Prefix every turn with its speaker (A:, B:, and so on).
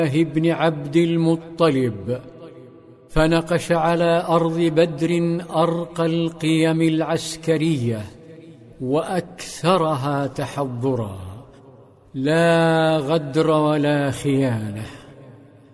A: بن عبد المطلب، فنقش على أرض بدر أرقى القيم العسكرية وأكثرها تحضرا، لا غدر ولا خيانة.